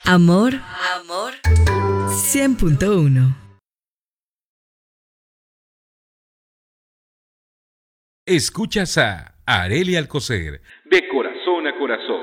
Amor 100.1. Escuchas a Arely Alcocer, de corazón a corazón.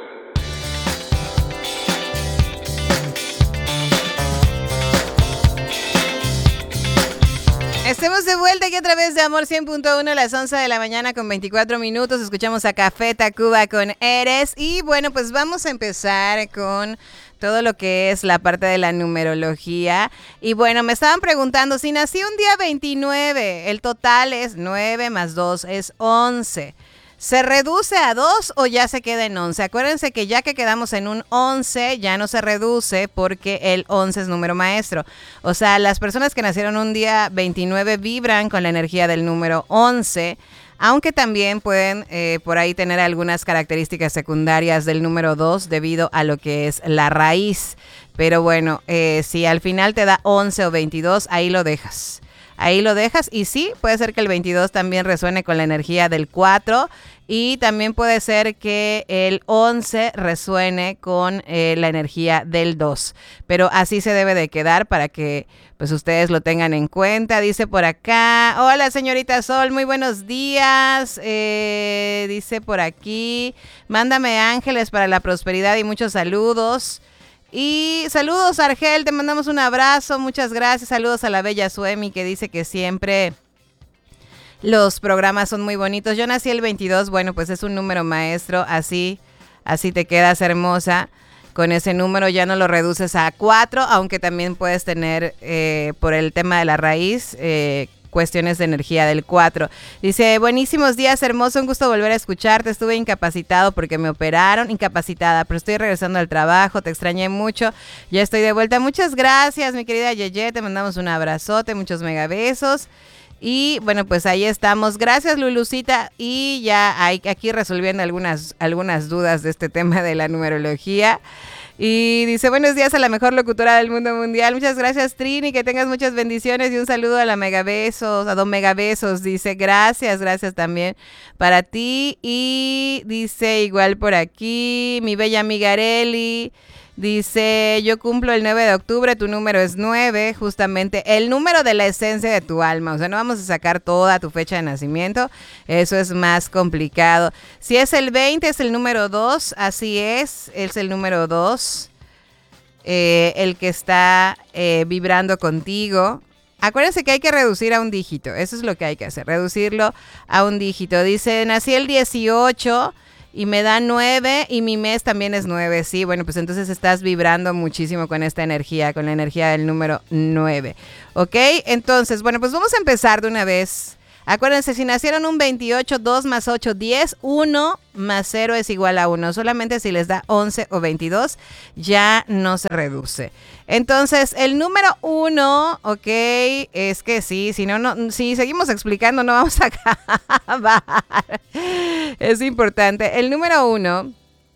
Estamos de vuelta aquí a través de Amor 100.1 a las 11 de la mañana con 24 minutos. Escuchamos a Café Tacuba con Eres. Y bueno, pues vamos a empezar con todo lo que es la parte de la numerología. Y bueno, me estaban preguntando, si nací un día 29, el total es 9 más 2 es 11. ¿Se reduce a 2 o ya se queda en 11? Acuérdense que ya que quedamos en un 11, ya no se reduce porque el 11 es número maestro. O sea, las personas que nacieron un día 29 vibran con la energía del número 11, aunque también pueden por ahí tener algunas características secundarias del número 2 debido a lo que es la raíz. Pero bueno, si al final te da 11 o 22, ahí lo dejas. Ahí lo dejas y sí, puede ser que el 22 también resuene con la energía del 4 y también puede ser que el 11 resuene con la energía del 2. Pero así se debe de quedar para que pues ustedes lo tengan en cuenta. Dice por acá, hola señorita Sol, muy buenos días. Dice por aquí, mándame ángeles para la prosperidad y muchos saludos. Y saludos Argel, te mandamos un abrazo, muchas gracias. Saludos a la bella Suemi que dice que siempre los programas son muy bonitos. Yo nací el 22, bueno, pues es un número maestro, así te quedas hermosa. Con ese número ya no lo reduces a 4, aunque también puedes tener por el tema de la raíz cuestiones de energía del 4. Dice, buenísimos días, hermoso, un gusto volver a escucharte. Estuve incapacitado porque me operaron, incapacitada, pero estoy regresando al trabajo, te extrañé mucho, ya estoy de vuelta. Muchas gracias, mi querida Yeye, te mandamos un abrazote, muchos megabesos. Y bueno, pues ahí estamos. Gracias, Lulucita. Y ya hay aquí resolviendo algunas dudas de este tema de la numerología. Y dice, buenos días a la mejor locutora del mundo mundial. Muchas gracias, Trini, que tengas muchas bendiciones y un saludo a la Megabesos, a Don Megabesos. Dice, gracias también para ti. Y dice igual por aquí, mi bella amiga Arely. Dice, yo cumplo el 9 de octubre, tu número es 9, justamente el número de la esencia de tu alma. O sea, no vamos a sacar toda tu fecha de nacimiento, eso es más complicado. Si es el 20, es el número 2, así es el número 2, el que está vibrando contigo. Acuérdense que hay que reducir a un dígito, eso es lo que hay que hacer, reducirlo a un dígito. Dice, nací el 18... y me da 9 y mi mes también es 9, sí, bueno, pues entonces estás vibrando muchísimo con esta energía, con la energía del número 9, ¿ok? Entonces, bueno, pues vamos a empezar de una vez. Acuérdense, si nacieron un 28, 2 más 8, 10, 1 más 0 es igual a 1. Solamente si les da 11 o 22, ya no se reduce. Entonces, el número 1, ok, es que sí, si seguimos explicando no vamos a acabar. Es importante. El número 1,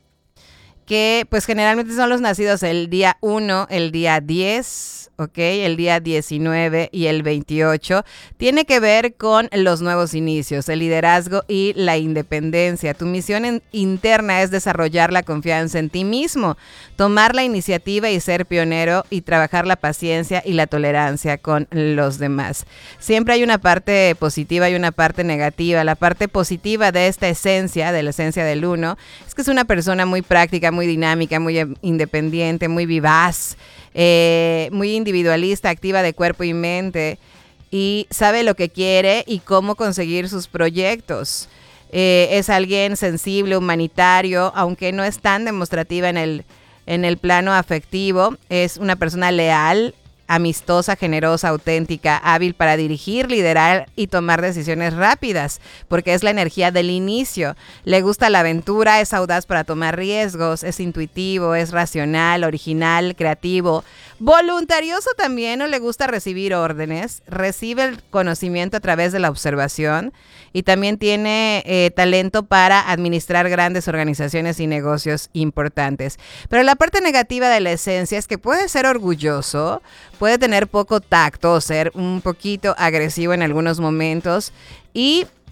que pues generalmente son los nacidos el día 1, el día 10, ¿ok? El día 19 y el 28, tiene que ver con los nuevos inicios, el liderazgo y la independencia. Tu misión interna es desarrollar la confianza en ti mismo, tomar la iniciativa y ser pionero y trabajar la paciencia y la tolerancia con los demás. Siempre hay una parte positiva y una parte negativa. La parte positiva de esta esencia, de la esencia del 1, es que es una persona muy práctica, muy dinámica, muy independiente, muy vivaz, muy individualista, activa de cuerpo y mente, y sabe lo que quiere y cómo conseguir sus proyectos. Es alguien sensible, humanitario, aunque no es tan demostrativa en el plano afectivo. Es una persona leal, amistosa, generosa, auténtica, hábil para dirigir, liderar y tomar decisiones rápidas, porque es la energía del inicio. Le gusta la aventura, es audaz para tomar riesgos, es intuitivo, es racional, original, creativo, voluntarioso también, no le gusta recibir órdenes, recibe el conocimiento a través de la observación y también tiene talento para administrar grandes organizaciones y negocios importantes. Pero la parte negativa de la esencia es que puede ser orgulloso, puede tener poco tacto o ser un poquito agresivo en algunos momentos y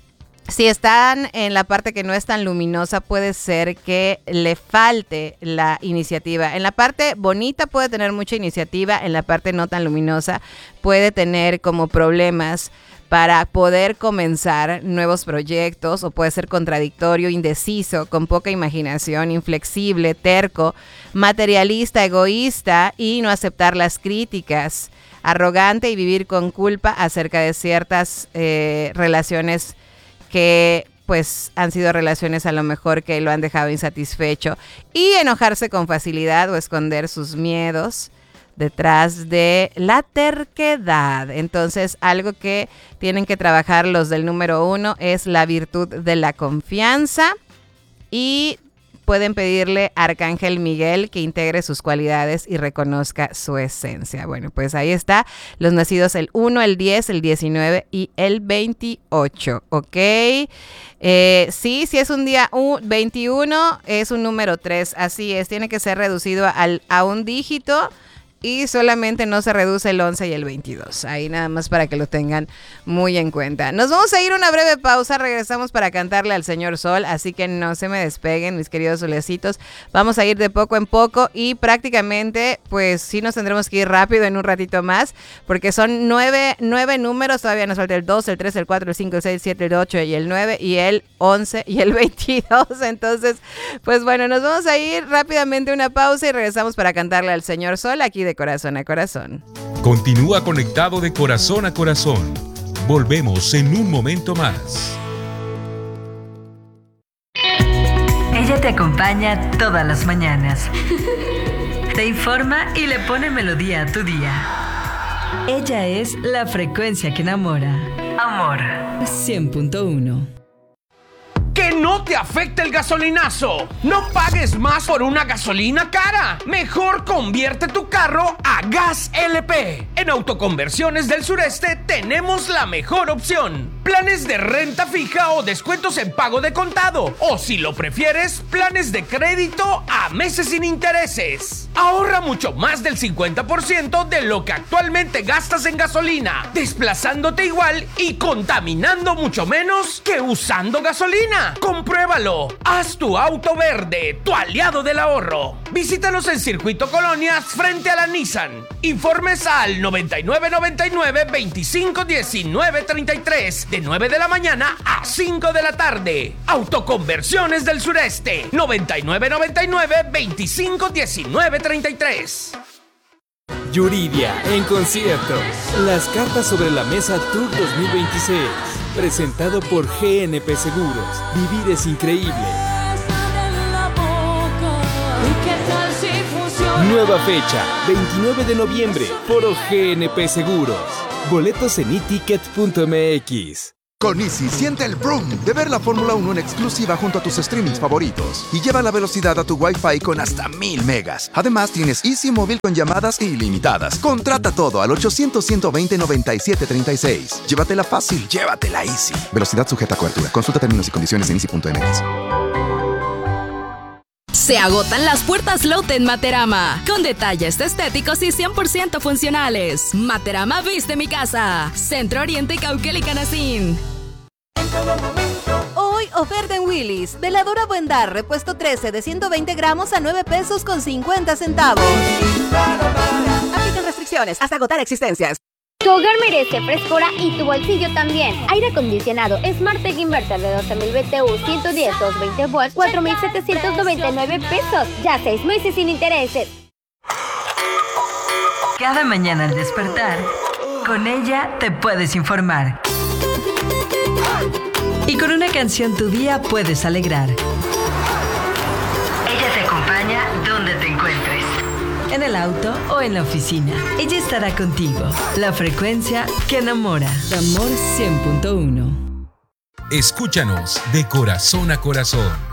Si están en la parte que no es tan luminosa, puede ser que le falte la iniciativa. En la parte bonita puede tener mucha iniciativa, en la parte no tan luminosa puede tener como problemas para poder comenzar nuevos proyectos, o puede ser contradictorio, indeciso, con poca imaginación, inflexible, terco, materialista, egoísta y no aceptar las críticas, arrogante y vivir con culpa acerca de ciertas relaciones que pues han sido relaciones a lo mejor que lo han dejado insatisfecho, y enojarse con facilidad o esconder sus miedos detrás de la terquedad. Entonces, algo que tienen que trabajar los del número 1 es la virtud de la confianza, y pueden pedirle a Arcángel Miguel que integre sus cualidades y reconozca su esencia. Bueno, pues ahí está, los nacidos el 1, el 10, el 19 y el 28, ¿ok? Sí, si es un día 21, es un número 3, así es, tiene que ser reducido a un dígito, y solamente no se reduce el 11 y el 22. Ahí nada más para que lo tengan muy en cuenta. Nos vamos a ir a una breve pausa. Regresamos para cantarle al señor Sol. Así que no se me despeguen, mis queridos solecitos. Vamos a ir de poco en poco. Y prácticamente, pues sí nos tendremos que ir rápido en un ratito más. Porque son 9 números. Todavía nos falta el 2, el 3, el 4, el 5, el 6, el 7, el 8 y el 9. Y el 11 y el 22. Entonces, pues bueno, nos vamos a ir rápidamente a una pausa. Y regresamos para cantarle al señor Sol aquí de corazón a corazón. Continúa conectado de corazón a corazón. Volvemos en un momento más. Ella te acompaña todas las mañanas. Te informa y le pone melodía a tu día. Ella es la frecuencia que enamora. Amor 100.1. Que no te afecte el gasolinazo. No pagues más por una gasolina cara. Mejor convierte tu carro a Gas LP. En Autoconversiones del Sureste tenemos la mejor opción. Planes de renta fija o descuentos en pago de contado. O si lo prefieres, planes de crédito a meses sin intereses. Ahorra mucho más del 50% de lo que actualmente gastas en gasolina, desplazándote igual y contaminando mucho menos que usando gasolina. Compruébalo. Haz tu auto verde, tu aliado del ahorro. Visítanos en Circuito Colonias frente a la Nissan. Informes al 9999-251933 de 9 de la mañana a 5 de la tarde. Autoconversiones del Sureste. 9999-251933. Yuridia en concierto. Las cartas sobre la mesa Tour 2026. Presentado por GNP Seguros. Vivir es increíble. Nueva fecha, 29 de noviembre, Foro GNP Seguros. Boletos en eticket.mx. Con Easy siente el vroom de ver la Fórmula 1 en exclusiva junto a tus streamings favoritos y lleva la velocidad a tu Wi-Fi con hasta 1000 megas. Además, tienes Easy Móvil con llamadas ilimitadas. Contrata todo al 800-120-9736. Llévatela fácil, llévatela Easy. Velocidad sujeta a cobertura. Consulta términos y condiciones en easy.mx. Se agotan las puertas Lotte en Materama, con detalles estéticos y 100% funcionales. Materama viste mi casa. Centro Oriente, Cauquel y Canacín. Hoy oferta en Willy's. Veladora Buen Dar, repuesto 13 de 120 gramos a 9 pesos con 50 centavos. Aplican restricciones hasta agotar existencias. Tu hogar merece frescura y tu bolsillo también. Aire acondicionado Smartec Inverter de 12.000 BTU, 110, 220 volts, 4.799 pesos. Ya 6 meses sin intereses. Cada mañana al despertar, con ella te puedes informar. Y con una canción tu día puedes alegrar. Ella te acompaña donde te encuentres. En el auto o en la oficina. Ella estará contigo. La frecuencia que enamora. Amor 100.1. Escúchanos de corazón a corazón.